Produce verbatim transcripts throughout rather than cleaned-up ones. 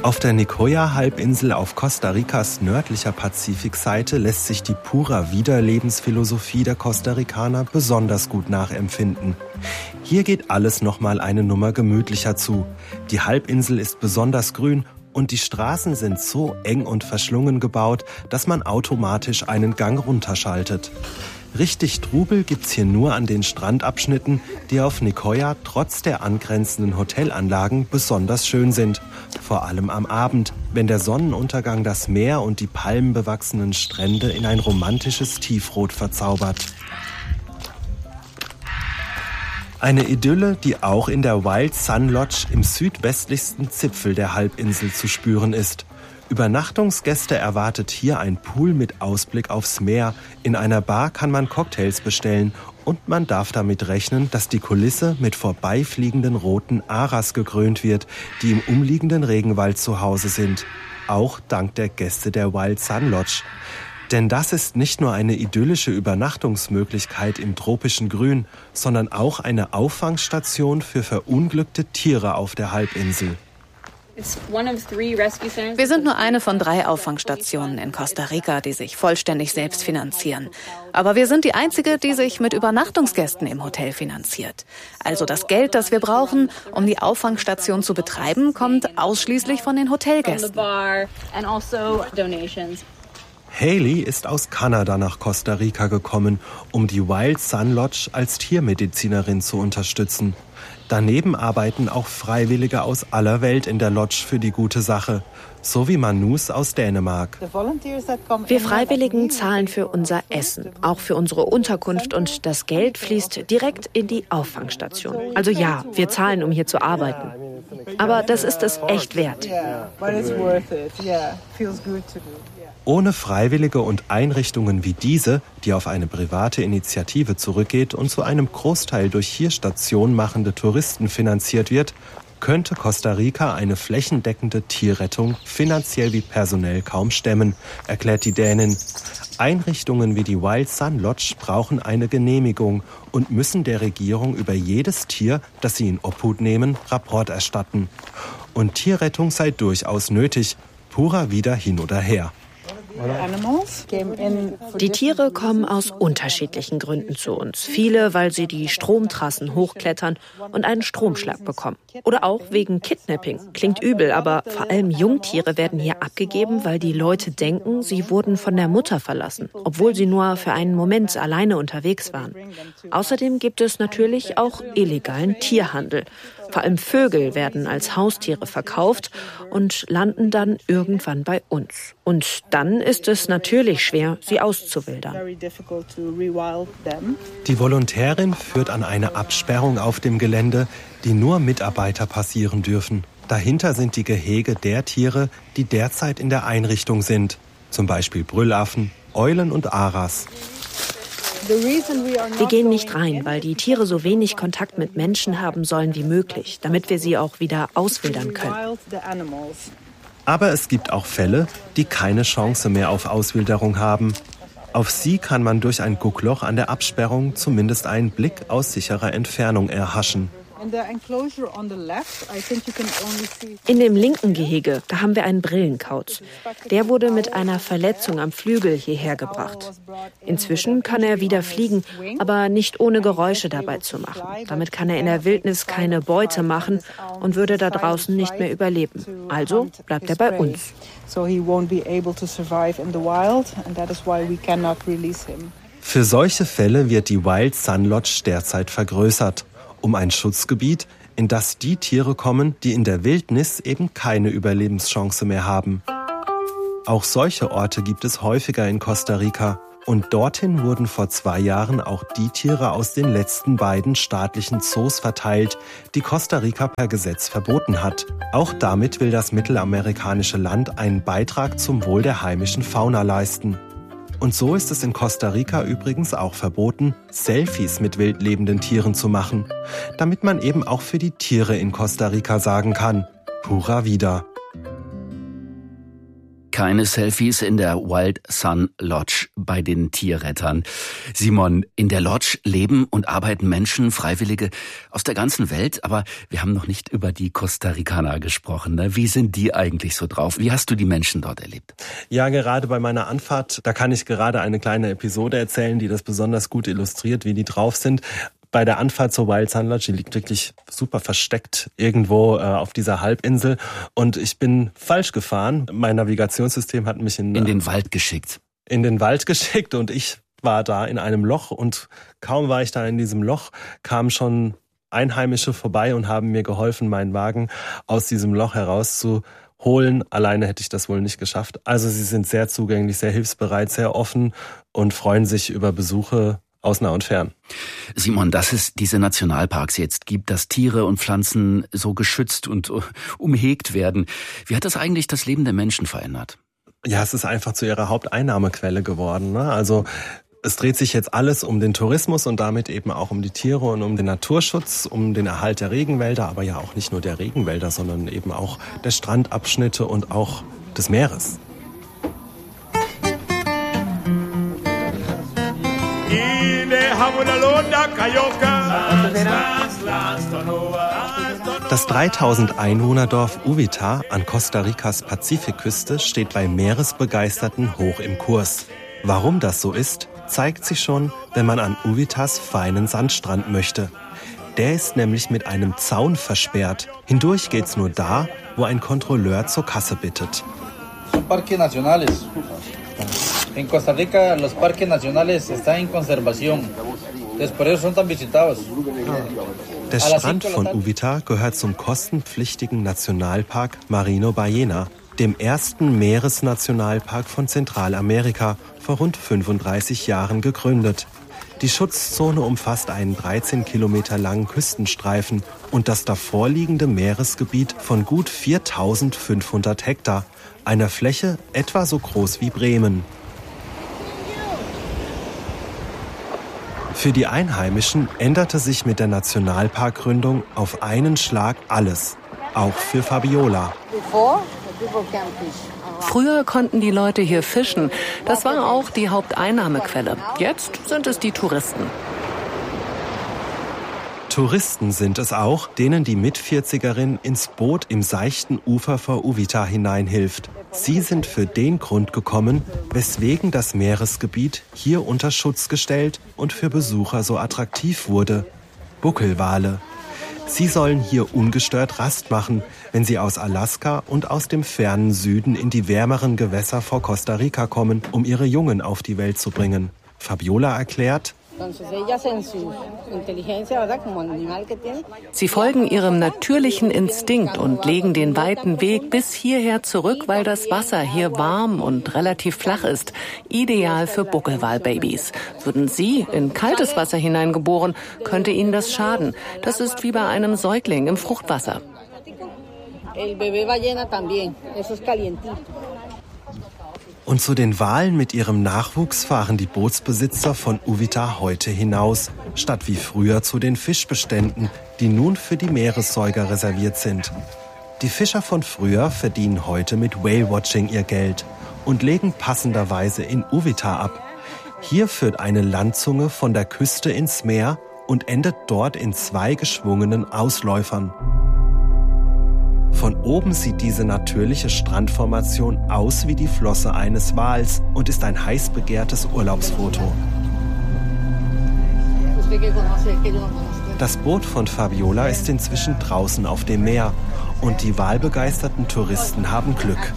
Auf der Nicoya-Halbinsel auf Costa Ricas nördlicher Pazifikseite lässt sich die Pura-Vida-Lebensphilosophie der Costa Ricaner besonders gut nachempfinden. Hier geht alles nochmal eine Nummer gemütlicher zu. Die Halbinsel ist besonders grün und die Straßen sind so eng und verschlungen gebaut, dass man automatisch einen Gang runterschaltet. Richtig Trubel gibt's hier nur an den Strandabschnitten, die auf Nicoya trotz der angrenzenden Hotelanlagen besonders schön sind. Vor allem am Abend, wenn der Sonnenuntergang das Meer und die palmenbewachsenen Strände in ein romantisches Tiefrot verzaubert. Eine Idylle, die auch in der Wild Sun Lodge im südwestlichsten Zipfel der Halbinsel zu spüren ist. Übernachtungsgäste erwartet hier ein Pool mit Ausblick aufs Meer. In einer Bar kann man Cocktails bestellen und man darf damit rechnen, dass die Kulisse mit vorbeifliegenden roten Aras gekrönt wird, die im umliegenden Regenwald zu Hause sind. Auch dank der Gäste der Wild Sun Lodge. Denn das ist nicht nur eine idyllische Übernachtungsmöglichkeit im tropischen Grün, sondern auch eine Auffangstation für verunglückte Tiere auf der Halbinsel. Wir sind nur eine von drei Auffangstationen in Costa Rica, die sich vollständig selbst finanzieren. Aber wir sind die einzige, die sich mit Übernachtungsgästen im Hotel finanziert. Also das Geld, das wir brauchen, um die Auffangstation zu betreiben, kommt ausschließlich von den Hotelgästen. Hayley ist aus Kanada nach Costa Rica gekommen, um die Wild Sun Lodge als Tiermedizinerin zu unterstützen. Daneben arbeiten auch Freiwillige aus aller Welt in der Lodge für die gute Sache, so wie Manus aus Dänemark. Wir Freiwilligen zahlen für unser Essen, auch für unsere Unterkunft, und das Geld fließt direkt in die Auffangstation. Also ja, wir zahlen, um hier zu arbeiten. Aber das ist es echt wert. Ohne Freiwillige und Einrichtungen wie diese, die auf eine private Initiative zurückgeht und zu einem Großteil durch hier Station machende Touristen finanziert wird, könnte Costa Rica eine flächendeckende Tierrettung finanziell wie personell kaum stemmen, erklärt die Dänin. Einrichtungen wie die Wild Sun Lodge brauchen eine Genehmigung und müssen der Regierung über jedes Tier, das sie in Obhut nehmen, Rapport erstatten. Und Tierrettung sei durchaus nötig, Pura Vida hin oder her. Die Tiere kommen aus unterschiedlichen Gründen zu uns. Viele, weil sie die Stromtrassen hochklettern und einen Stromschlag bekommen. Oder auch wegen Kidnapping. Klingt übel, aber vor allem Jungtiere werden hier abgegeben, weil die Leute denken, sie wurden von der Mutter verlassen, obwohl sie nur für einen Moment alleine unterwegs waren. Außerdem gibt es natürlich auch illegalen Tierhandel. Vor allem Vögel werden als Haustiere verkauft und landen dann irgendwann bei uns. Und dann ist es natürlich schwer, sie auszuwildern. Die Volontärin führt an eine Absperrung auf dem Gelände, die nur Mitarbeiter passieren dürfen. Dahinter sind die Gehege der Tiere, die derzeit in der Einrichtung sind. Zum Beispiel Brüllaffen, Eulen und Aras. Wir gehen nicht rein, weil die Tiere so wenig Kontakt mit Menschen haben sollen wie möglich, damit wir sie auch wieder auswildern können. Aber es gibt auch Fälle, die keine Chance mehr auf Auswilderung haben. Auf sie kann man durch ein Guckloch an der Absperrung zumindest einen Blick aus sicherer Entfernung erhaschen. In dem linken Gehege, da haben wir einen Brillenkauz. Der wurde mit einer Verletzung am Flügel hierher gebracht. Inzwischen kann er wieder fliegen, aber nicht ohne Geräusche dabei zu machen. Damit kann er in der Wildnis keine Beute machen und würde da draußen nicht mehr überleben. Also bleibt er bei uns. Für solche Fälle wird die Wild Sun Lodge derzeit vergrößert, um ein Schutzgebiet, in das die Tiere kommen, die in der Wildnis eben keine Überlebenschance mehr haben. Auch solche Orte gibt es häufiger in Costa Rica. Und dorthin wurden vor zwei Jahren auch die Tiere aus den letzten beiden staatlichen Zoos verteilt, die Costa Rica per Gesetz verboten hat. Auch damit will das mittelamerikanische Land einen Beitrag zum Wohl der heimischen Fauna leisten. Und so ist es in Costa Rica übrigens auch verboten, Selfies mit wild lebenden Tieren zu machen, damit man eben auch für die Tiere in Costa Rica sagen kann, Pura Vida. Keine Selfies in der Wild Sun Lodge bei den Tierrettern. Simon, in der Lodge leben und arbeiten Menschen, Freiwillige aus der ganzen Welt, aber wir haben noch nicht über die Costa Ricaner gesprochen. Ne? Wie sind die eigentlich so drauf? Wie hast du die Menschen dort erlebt? Ja, gerade bei meiner Anfahrt, da kann ich gerade eine kleine Episode erzählen, die das besonders gut illustriert, wie die drauf sind. Bei der Anfahrt zur Wild Sun Lodge, die liegt wirklich super versteckt irgendwo äh, auf dieser Halbinsel. Und ich bin falsch gefahren. Mein Navigationssystem hat mich in, in den Wald geschickt. In den Wald geschickt und ich war da in einem Loch. Und kaum war ich da in diesem Loch, kamen schon Einheimische vorbei und haben mir geholfen, meinen Wagen aus diesem Loch herauszuholen. Alleine hätte ich das wohl nicht geschafft. Also sie sind sehr zugänglich, sehr hilfsbereit, sehr offen und freuen sich über Besuche aus nah und fern. Simon, dass es diese Nationalparks jetzt gibt, dass Tiere und Pflanzen so geschützt und umhegt werden. Wie hat das eigentlich das Leben der Menschen verändert? Ja, es ist einfach zu ihrer Haupteinnahmequelle geworden. Ne? Also es dreht sich jetzt alles um den Tourismus und damit eben auch um die Tiere und um den Naturschutz, um den Erhalt der Regenwälder, aber ja auch nicht nur der Regenwälder, sondern eben auch der Strandabschnitte und auch des Meeres. Das dreitausend Einwohnerdorf Uvita an Costa Ricas Pazifikküste steht bei Meeresbegeisterten hoch im Kurs. Warum das so ist, zeigt sich schon, wenn man an Uvitas feinen Sandstrand möchte. Der ist nämlich mit einem Zaun versperrt. Hindurch geht's nur da, wo ein Kontrolleur zur Kasse bittet. Parques nacionales. En Costa Rica los parques nacionales están en conservación. Por eso son tan visitados. Der Strand von Uvita gehört zum kostenpflichtigen Nationalpark Marino Ballena, dem ersten Meeresnationalpark von Zentralamerika, vor rund fünfunddreißig Jahren gegründet. Die Schutzzone umfasst einen dreizehn Kilometer langen Küstenstreifen und das davorliegende Meeresgebiet von gut viertausendfünfhundert Hektar, einer Fläche etwa so groß wie Bremen. Für die Einheimischen änderte sich mit der Nationalparkgründung auf einen Schlag alles, auch für Fabiola. Früher konnten die Leute hier fischen. Das war auch die Haupteinnahmequelle. Jetzt sind es die Touristen. Touristen sind es auch, denen die Mitvierzigerin ins Boot im seichten Ufer vor Uvita hineinhilft. Sie sind für den Grund gekommen, weswegen das Meeresgebiet hier unter Schutz gestellt und für Besucher so attraktiv wurde. Buckelwale. Sie sollen hier ungestört Rast machen, wenn sie aus Alaska und aus dem fernen Süden in die wärmeren Gewässer vor Costa Rica kommen, um ihre Jungen auf die Welt zu bringen. Fabiola erklärt: Sie folgen ihrem natürlichen Instinkt und legen den weiten Weg bis hierher zurück, weil das Wasser hier warm und relativ flach ist. Ideal für Buckelwalbabys. Würden sie in kaltes Wasser hineingeboren, könnte ihnen das schaden. Das ist wie bei einem Säugling im Fruchtwasser. Und zu den Walen mit ihrem Nachwuchs fahren die Bootsbesitzer von Uvita heute hinaus, statt wie früher zu den Fischbeständen, die nun für die Meeressäuger reserviert sind. Die Fischer von früher verdienen heute mit Whale-Watching ihr Geld und legen passenderweise in Uvita ab. Hier führt eine Landzunge von der Küste ins Meer und endet dort in zwei geschwungenen Ausläufern. Von oben sieht diese natürliche Strandformation aus wie die Flosse eines Wals und ist ein heiß begehrtes Urlaubsfoto. Das Boot von Fabiola ist inzwischen draußen auf dem Meer und die walbegeisterten Touristen haben Glück.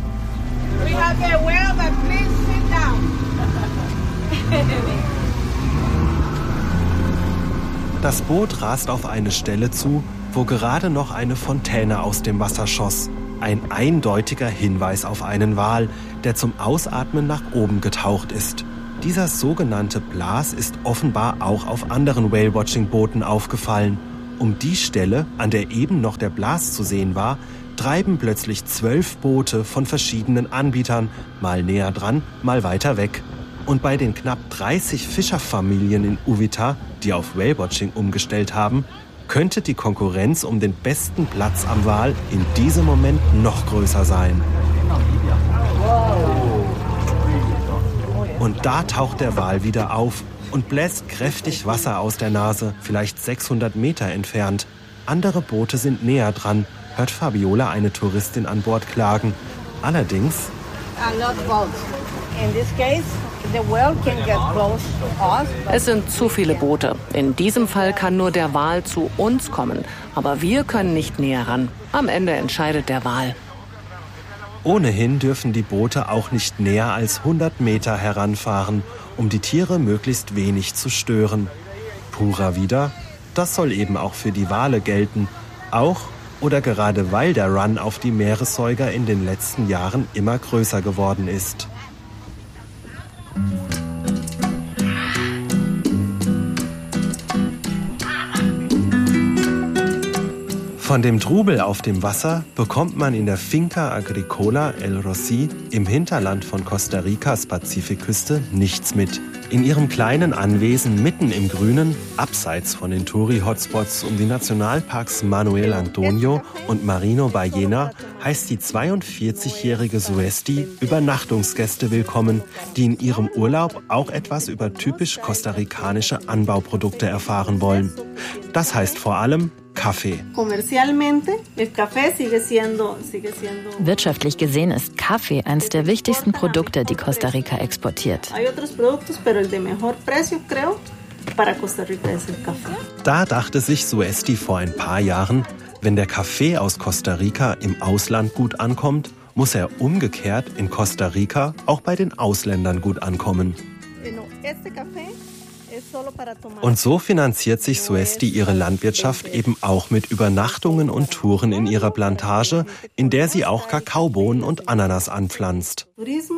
Das Boot rast auf eine Stelle zu, wo gerade noch eine Fontäne aus dem Wasser schoss. Ein eindeutiger Hinweis auf einen Wal, der zum Ausatmen nach oben getaucht ist. Dieser sogenannte Blas ist offenbar auch auf anderen Whale-Watching-Booten aufgefallen. Um die Stelle, an der eben noch der Blas zu sehen war, treiben plötzlich zwölf Boote von verschiedenen Anbietern, mal näher dran, mal weiter weg. Und bei den knapp dreißig Fischerfamilien in Uvita, die auf Whale-Watching umgestellt haben, könnte die Konkurrenz um den besten Platz am Wal in diesem Moment noch größer sein. Und da taucht der Wal wieder auf und bläst kräftig Wasser aus der Nase, vielleicht sechshundert Meter entfernt. Andere Boote sind näher dran, hört Fabiola eine Touristin an Bord klagen. Allerdings... Es sind zu viele Boote. In diesem Fall kann nur der Wal zu uns kommen. Aber wir können nicht näher ran. Am Ende entscheidet der Wal. Ohnehin dürfen die Boote auch nicht näher als hundert Meter heranfahren, um die Tiere möglichst wenig zu stören. Pura Vida, das soll eben auch für die Wale gelten. Auch oder gerade weil der Run auf die Meeressäuger in den letzten Jahren immer größer geworden ist. Von dem Trubel auf dem Wasser bekommt man in der Finca Agricola El Rossi im Hinterland von Costa Ricas Pazifikküste nichts mit. In ihrem kleinen Anwesen mitten im Grünen, abseits von den Touri-Hotspots um die Nationalparks Manuel Antonio und Marino Ballena, heißt die zweiundvierzigjährige Suesti Übernachtungsgäste willkommen, die in ihrem Urlaub auch etwas über typisch kostarikanische Anbauprodukte erfahren wollen. Das heißt vor allem Kaffee. Wirtschaftlich gesehen ist Kaffee eines der wichtigsten Produkte, die Costa Rica exportiert. Da dachte sich Suesti vor ein paar Jahren, wenn der Kaffee aus Costa Rica im Ausland gut ankommt, muss er umgekehrt in Costa Rica auch bei den Ausländern gut ankommen. Und so finanziert sich Suesti ihre Landwirtschaft eben auch mit Übernachtungen und Touren in ihrer Plantage, in der sie auch Kakaobohnen und Ananas anpflanzt.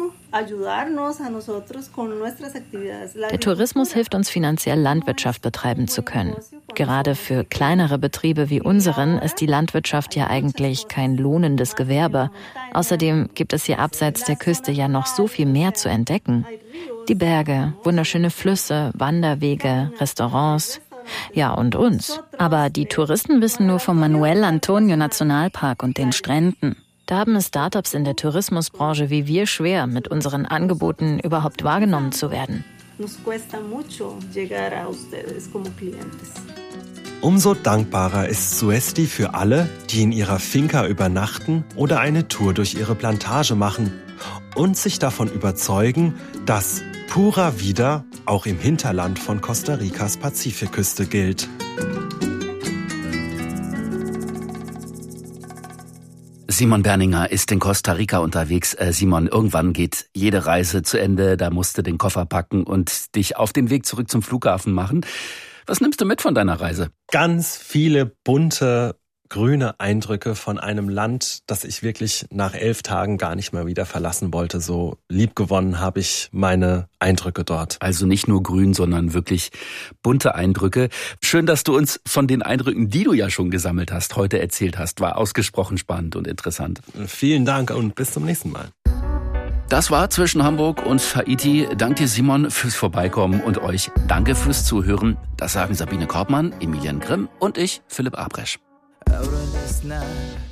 Der Tourismus hilft uns finanziell, Landwirtschaft betreiben zu können. Gerade für kleinere Betriebe wie unseren ist die Landwirtschaft ja eigentlich kein lohnendes Gewerbe. Außerdem gibt es hier abseits der Küste ja noch so viel mehr zu entdecken. Die Berge, wunderschöne Flüsse, Wanderwege, Restaurants, ja und uns. Aber die Touristen wissen nur vom Manuel Antonio Nationalpark und den Stränden. Da haben es Startups in der Tourismusbranche wie wir schwer, mit unseren Angeboten überhaupt wahrgenommen zu werden. Umso dankbarer ist Suesti für alle, die in ihrer Finca übernachten oder eine Tour durch ihre Plantage machen und sich davon überzeugen, dass Pura Vida auch im Hinterland von Costa Ricas Pazifikküste gilt. Simon Berninger ist in Costa Rica unterwegs. Äh, Simon, irgendwann geht jede Reise zu Ende. Da musst du den Koffer packen und dich auf den Weg zurück zum Flughafen machen. Was nimmst du mit von deiner Reise? Ganz viele bunte, grüne Eindrücke von einem Land, das ich wirklich nach elf Tagen gar nicht mehr wieder verlassen wollte. So liebgewonnen habe ich meine Eindrücke dort. Also nicht nur grün, sondern wirklich bunte Eindrücke. Schön, dass du uns von den Eindrücken, die du ja schon gesammelt hast, heute erzählt hast. War ausgesprochen spannend und interessant. Vielen Dank und bis zum nächsten Mal. Das war Zwischen Hamburg und Haiti. Danke dir, Simon, fürs Vorbeikommen und euch danke fürs Zuhören. Das sagen Sabine Korbmann, Emilian Grimm und ich, Philipp Abresch. Ahora es nada.